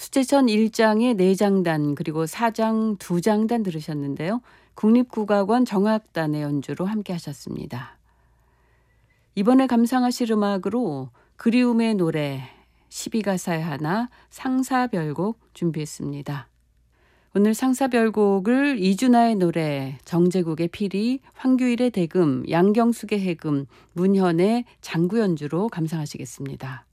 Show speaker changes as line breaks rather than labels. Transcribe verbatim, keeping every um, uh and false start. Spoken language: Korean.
수제천 일 장의 네 장단 그리고 사 장 두 장단 들으셨는데요. 국립국악원 정악단의 연주로 함께 하셨습니다. 이번에 감상하실 음악으로 그리움의 노래, 십이 가사의 하나, 상사별곡 준비했습니다. 오늘 상사별곡을 이준하의 노래, 정제국의 피리, 황규일의 대금, 양경숙의 해금, 문현의 장구 연주로 감상하시겠습니다.